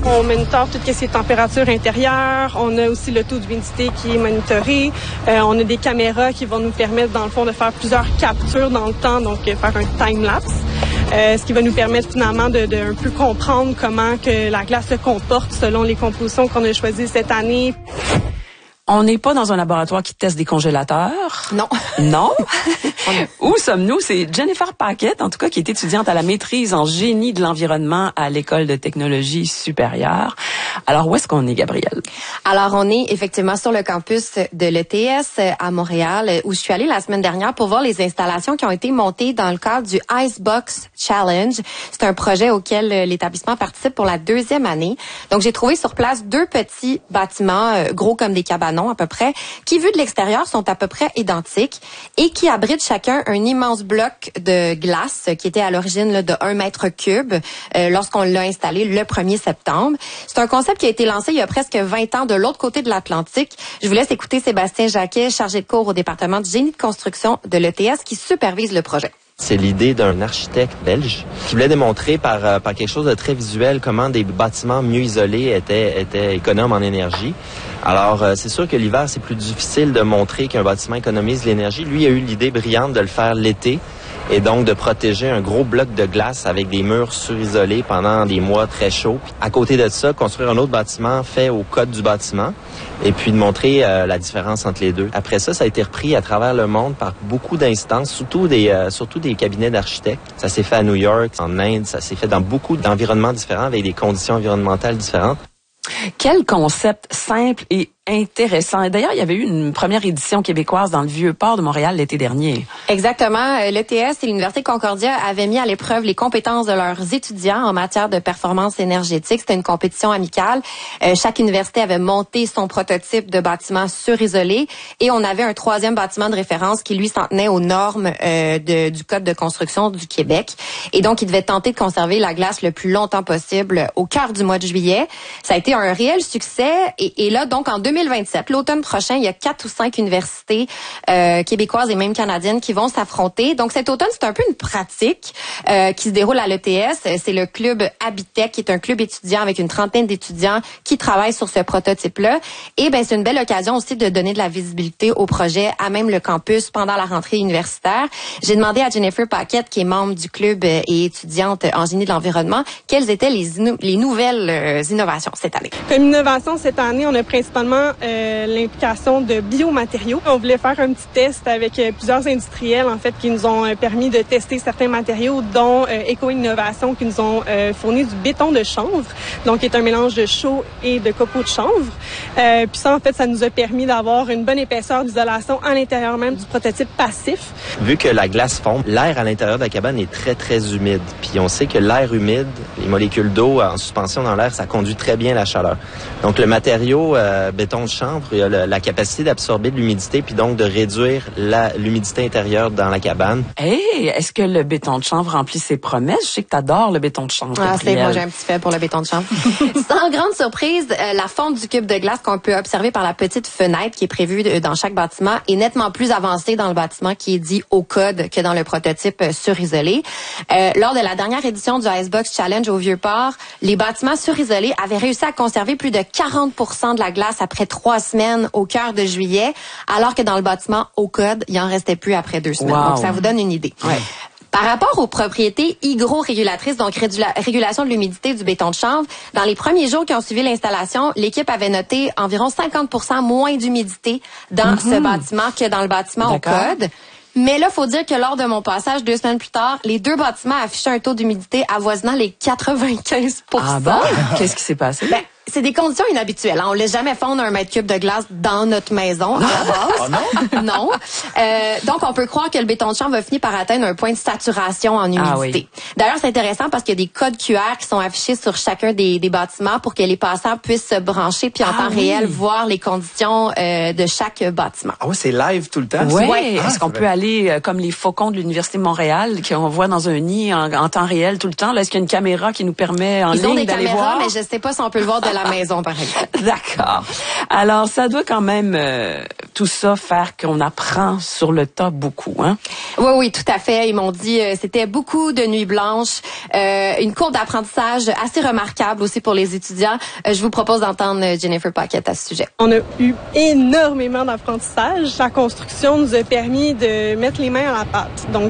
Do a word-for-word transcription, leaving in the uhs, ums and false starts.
On monitore toutes les températures intérieures. On a aussi le taux d'humidité qui est monitoré. Euh, on a des caméras qui vont nous permettre, dans le fond, de faire plusieurs captures dans le temps, donc euh, faire un time-lapse. Euh, ce qui va nous permettre finalement de, de un peu comprendre comment que la glace se comporte selon les compositions qu'on a choisies cette année. On n'est pas dans un laboratoire qui teste des congélateurs. Non. Non. Où sommes-nous? C'est Jennifer Paquette, en tout cas, qui est étudiante à la maîtrise en génie de l'environnement à l'École de technologie supérieure. Alors, où est-ce qu'on est, Gabrielle? Alors, on est effectivement sur le campus de l'E T S à Montréal, où je suis allée la semaine dernière pour voir les installations qui ont été montées dans le cadre du Icebox Challenge. C'est un projet auquel l'établissement participe pour la deuxième année. Donc, j'ai trouvé sur place deux petits bâtiments, euh, gros comme des cabanons à peu près, qui, vus de l'extérieur, sont à peu près identiques et qui abritent chacun un immense bloc de glace qui était à l'origine là, de un mètre cube euh, lorsqu'on l'a installé le premier septembre. C'est un concept qui a été lancé il y a presque vingt ans de l'autre côté de l'Atlantique. Je vous laisse écouter Sébastien Jacquet, chargé de cours au département de génie de construction de l'E T S, qui supervise le projet. C'est l'idée d'un architecte belge qui voulait démontrer par, euh, par quelque chose de très visuel comment des bâtiments mieux isolés étaient, étaient économes en énergie. Alors, euh, c'est sûr que l'hiver, c'est plus difficile de montrer qu'un bâtiment économise l'énergie. Lui a eu l'idée brillante de le faire l'été et donc de protéger un gros bloc de glace avec des murs surisolés pendant des mois très chauds. Puis, à côté de ça, construire un autre bâtiment fait au code du bâtiment et puis de montrer euh, la différence entre les deux. Après ça, ça a été repris à travers le monde par beaucoup d'instances, surtout des, euh, surtout des cabinets d'architectes. Ça s'est fait à New York, en Inde, ça s'est fait dans beaucoup d'environnements différents avec des conditions environnementales différentes. Quel concept simple et intéressant. Et d'ailleurs, il y avait eu une première édition québécoise dans le Vieux-Port de Montréal l'été dernier. Exactement. L'E T S et l'Université Concordia avaient mis à l'épreuve les compétences de leurs étudiants en matière de performance énergétique. C'était une compétition amicale. Euh, chaque université avait monté son prototype de bâtiment surisolé et on avait un troisième bâtiment de référence qui, lui, s'en tenait aux normes euh, de, du Code de construction du Québec. Et donc, il devait tenter de conserver la glace le plus longtemps possible au cœur du mois de juillet. Ça a été un réel succès. Et, et là, donc, en deux mille vingt-sept, l'automne prochain, il y a quatre ou cinq universités euh, québécoises et même canadiennes qui vont s'affronter. Donc, cet automne, c'est un peu une pratique euh, qui se déroule à l'E T S. C'est le club Habitech, qui est un club étudiant avec une trentaine d'étudiants qui travaillent sur ce prototype-là. Et ben, c'est une belle occasion aussi de donner de la visibilité au projet à même le campus pendant la rentrée universitaire. J'ai demandé à Jennifer Paquette, qui est membre du club et étudiante en génie de l'environnement, quelles étaient les, les nouvelles euh, innovations cette année. Comme innovation cette année, on a principalement euh, l'implication de biomatériaux. On voulait faire un petit test avec euh, plusieurs industriels en fait qui nous ont euh, permis de tester certains matériaux, dont euh, Éco-Innovation qui nous ont euh, fourni du béton de chanvre, donc qui est un mélange de chaux et de copeaux de chanvre. Euh, puis ça en fait, ça nous a permis d'avoir une bonne épaisseur d'isolation à l'intérieur même du prototype passif. Vu que la glace fond, l'air à l'intérieur de la cabane est très très humide. Puis on sait que l'air humide, les molécules d'eau en suspension dans l'air, ça conduit très bien la chaleur. Donc le matériau euh, béton de chanvre, il a le, la capacité d'absorber de l'humidité puis donc de réduire la, l'humidité intérieure dans la cabane. Hey, est-ce que le béton de chanvre remplit ses promesses? Je sais que t'adores le béton de chanvre. Ah, c'est moi, j'ai un petit fait pour le béton de chanvre. Sans grande surprise, euh, la fonte du cube de glace qu'on peut observer par la petite fenêtre qui est prévue de, dans chaque bâtiment est nettement plus avancée dans le bâtiment qui est dit au code que dans le prototype euh, surisolé. Euh, lors de la dernière édition du Icebox Challenge au Vieux-Port, les bâtiments surisolés avaient réussi à conserver plus de quarante pour cent de la glace après trois semaines au cœur de juillet, alors que dans le bâtiment au code, il en restait plus après deux semaines. Wow. Donc, ça vous donne une idée. Ouais. Par rapport aux propriétés hygrorégulatrices, donc régula- régulation de l'humidité du béton de chanvre, dans les premiers jours qui ont suivi l'installation, l'équipe avait noté environ cinquante pour cent moins d'humidité dans mm-hmm. ce bâtiment que dans le bâtiment D'accord. au code. Mais là, faut dire que lors de mon passage deux semaines plus tard, les deux bâtiments affichaient un taux d'humidité avoisinant les quatre-vingt-quinze pour cent. Ah bon? Qu'est-ce qui s'est passé? Ben, c'est des conditions inhabituelles. Hein. On laisse jamais fondre un mètre cube de glace dans notre maison à la base. Oh non? Non. Euh, donc, on peut croire que le béton de chanvre va finir par atteindre un point de saturation en humidité. Ah oui. D'ailleurs, c'est intéressant parce qu'il y a des codes Q R qui sont affichés sur chacun des, des bâtiments pour que les passants puissent se brancher puis en ah temps oui. réel voir les conditions euh, de chaque bâtiment. Ah oui, c'est live tout le temps? Oui. Ouais. Ah, Est-ce qu'on peut aller euh, comme les faucons de l'Université de Montréal qu'on voit dans un nid en, en temps réel tout le temps? Là, est-ce qu'il y a une caméra qui nous permet en Ils ligne ont des d'aller caméras, voir? mais je sais pas si on peut le voir de la maison, par exemple. D'accord. Alors, ça doit quand même, euh, tout ça, faire qu'on apprend sur le tas beaucoup, hein? Oui, oui, tout à fait. Ils m'ont dit euh, c'était beaucoup de nuits blanches, euh, une courbe d'apprentissage assez remarquable aussi pour les étudiants. Euh, je vous propose d'entendre Jennifer Paquette à ce sujet. On a eu énormément d'apprentissage. La construction nous a permis de mettre les mains à la pâte. Donc,